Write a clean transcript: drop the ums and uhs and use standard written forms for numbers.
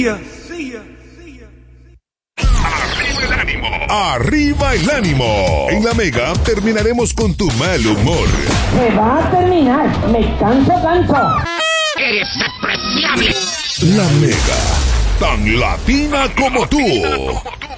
Arriba el ánimo. En la Mega terminaremos con tu mal humor. Se va a terminar. Me canso. ¡Eres despreciable! La Mega, tan latina como tú.